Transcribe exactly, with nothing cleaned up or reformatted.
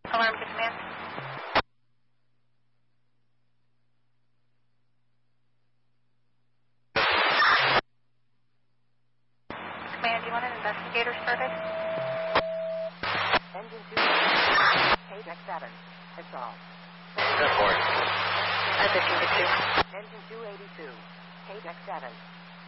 Alarm to command. Command, do you want an investigator started? Engine two, K Deck seven. It's all. Report. I fifteen to two. Engine two eighty-two, K Deck seven.